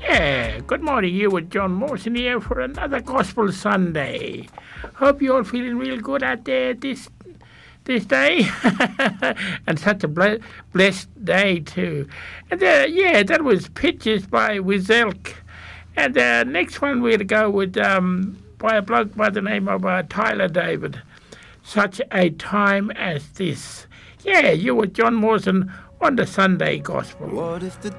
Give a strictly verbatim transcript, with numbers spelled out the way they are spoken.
Yeah, good morning. You with John Mawson here for another Gospel Sunday. Hope you're all feeling real good out there this this day. And such a ble- blessed day too. And uh, yeah, that was Pictures by Wizelk. And uh, next one we'll go with um, by a bloke by the name of uh, Tyler David. Such a Time as This. Yeah, you with John Mawson on the Sunday Gospel. What if the